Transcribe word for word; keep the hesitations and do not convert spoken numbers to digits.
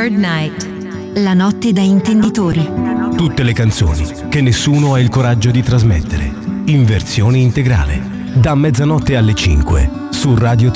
Third Night. La notte da intenditori. Tutte le canzoni che nessuno ha il coraggio di trasmettere, in versione integrale, da mezzanotte alle cinque su Radio